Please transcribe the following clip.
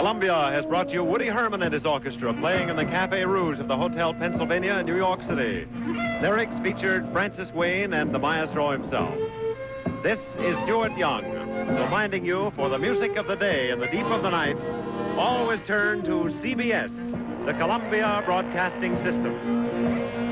Columbia has brought you Woody Herman and his orchestra playing in the Cafe Rouge of the Hotel Pennsylvania in New York City. Lyrics featured Francis Wayne and the maestro himself. This is Stuart Young, reminding you for the music of the day and the deep of the night, always turn to CBS, the Columbia Broadcasting System.